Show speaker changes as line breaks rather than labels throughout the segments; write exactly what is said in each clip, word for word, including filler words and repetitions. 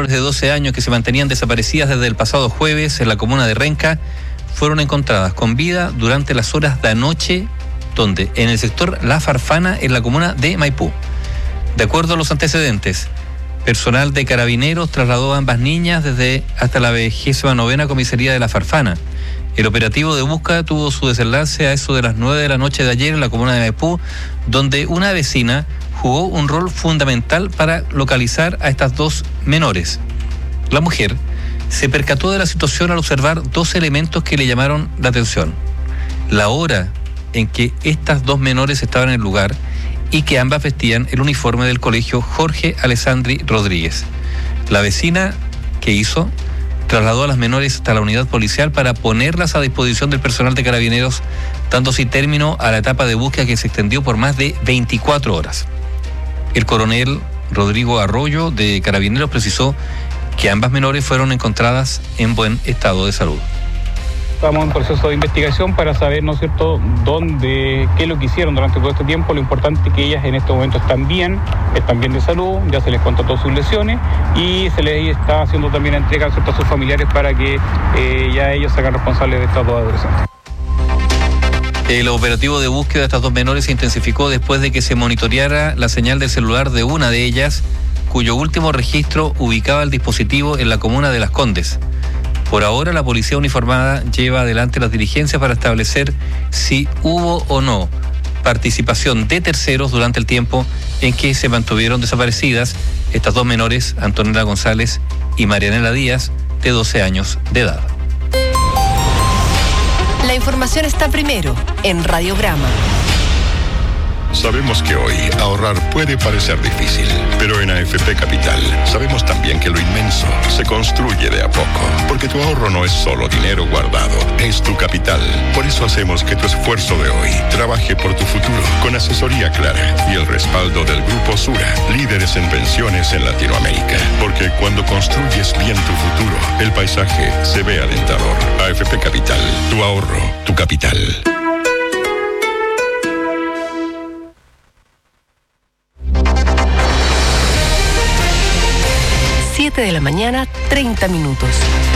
menores de doce años que se mantenían desaparecidas desde el pasado jueves en la comuna de Renca fueron encontradas con vida durante las horas de anoche, donde en el sector La Farfana, en la comuna de Maipú. De acuerdo a los antecedentes, personal de Carabineros trasladó a ambas niñas desde hasta la vigésima novena comisaría de La Farfana. El operativo de búsqueda tuvo su desenlace a eso de las nueve de la noche de ayer en la comuna de Maipú, donde una vecina jugó un rol fundamental para localizar a estas dos menores. La mujer se percató de la situación al observar dos elementos que le llamaron la atención: la hora en que estas dos menores estaban en el lugar y que ambas vestían el uniforme del colegio Jorge Alessandri Rodríguez. La vecina, ¿qué hizo? Trasladó a las menores hasta la unidad policial para ponerlas a disposición del personal de Carabineros, dando así término a la etapa de búsqueda que se extendió por más de veinticuatro horas. El coronel Rodrigo Arroyo de Carabineros precisó que ambas menores fueron encontradas en buen estado de salud.
Estamos en proceso de investigación para saber, ¿no es cierto?, dónde, qué es lo que hicieron durante todo este tiempo. Lo importante es que ellas en este momento están bien, están bien de salud, ya se les constató sus lesiones y se les está haciendo también entrega, ¿cierto?, a sus familiares para que eh, ya ellos se hagan responsables de estas dos adolescentes.
El operativo de búsqueda de estas dos menores se intensificó después de que se monitoreara la señal del celular de una de ellas, cuyo último registro ubicaba el dispositivo en la comuna de Las Condes. Por ahora, la policía uniformada lleva adelante las diligencias para establecer si hubo o no participación de terceros durante el tiempo en que se mantuvieron desaparecidas estas dos menores, Antonella González y Marianela Díaz, de doce años de edad.
La información está primero en Radiograma.
Sabemos que hoy ahorrar puede parecer difícil, pero en A F P Capital sabemos también que lo inmenso se construye de a poco, porque tu ahorro no es solo dinero guardado, es tu capital. Por eso hacemos que tu esfuerzo de hoy trabaje por tu futuro, con asesoría clara y el respaldo del Grupo Sura, líderes en pensiones en Latinoamérica. Porque cuando construyes bien tu futuro, el paisaje se ve alentador. A F P Capital, tu ahorro, tu capital.
siete de la mañana, treinta minutos.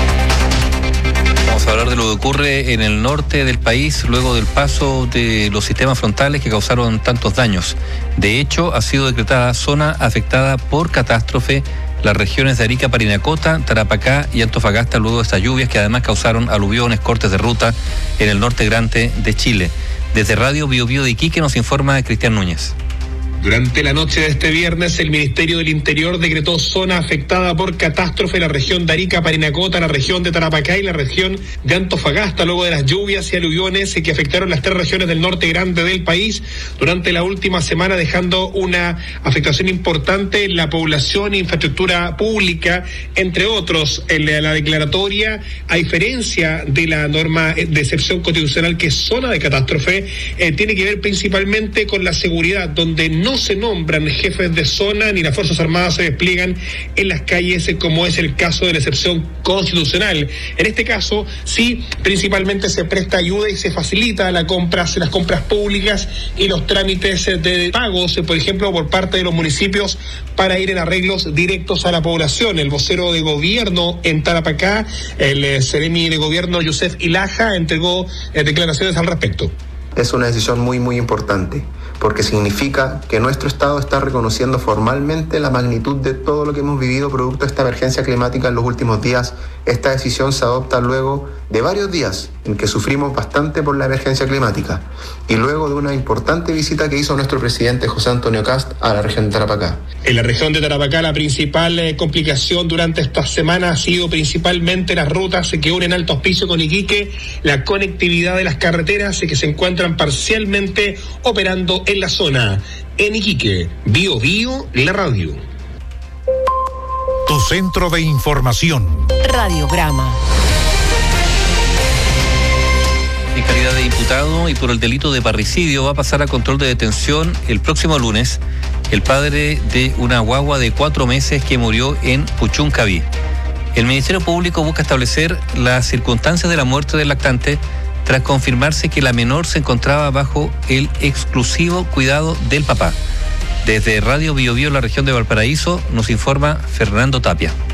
Vamos a hablar de lo que ocurre en el norte del país luego del paso de los sistemas frontales que causaron tantos daños. De hecho, ha sido decretada zona afectada por catástrofe las regiones de Arica, Parinacota, Tarapacá y Antofagasta luego de estas lluvias que además causaron aluviones, cortes de ruta en el norte grande de Chile. Desde Radio Bio Bio de Iquique nos informa Cristian Núñez.
Durante la noche de este viernes, el Ministerio del Interior decretó zona afectada por catástrofe en la región de Arica, Parinacota, la región de Tarapacá y la región de Antofagasta, luego de las lluvias y aluviones que afectaron las tres regiones del norte grande del país durante la última semana, dejando una afectación importante en la población e infraestructura pública, entre otros. En la declaratoria, a diferencia de la norma de excepción constitucional que es zona de catástrofe, eh, tiene que ver principalmente con la seguridad, donde no No se nombran jefes de zona ni las Fuerzas Armadas se despliegan en las calles, como es el caso de la excepción constitucional. En este caso, sí, principalmente se presta ayuda y se facilita la compras, las compras públicas y los trámites de pagos, por ejemplo, por parte de los municipios para ir en arreglos directos a la población. El vocero de gobierno en Tarapacá, el seremi de gobierno, Yusef Ilaja, entregó eh, declaraciones al respecto.
Es una decisión muy, muy importante, porque significa que nuestro Estado está reconociendo formalmente la magnitud de todo lo que hemos vivido producto de esta emergencia climática en los últimos días. Esta decisión se adopta luego de varios días en que sufrimos bastante por la emergencia climática y luego de una importante visita que hizo nuestro presidente José Antonio Kast a la región de Tarapacá.
En la región de Tarapacá, la principal eh, complicación durante esta semana ha sido principalmente las rutas que unen Alto Hospicio con Iquique, la conectividad de las carreteras eh, que se encuentran parcialmente operando en la zona. En Iquique, Bio Bio, la radio.
Tu centro de información.
Radiograma.
En calidad de imputado y por el delito de parricidio va a pasar a control de detención el próximo lunes el padre de una guagua de cuatro meses que murió en Puchuncaví. El Ministerio Público busca establecer las circunstancias de la muerte del lactante tras confirmarse que la menor se encontraba bajo el exclusivo cuidado del papá. Desde Radio Bio Bio, la región de Valparaíso, nos informa Fernando Tapia.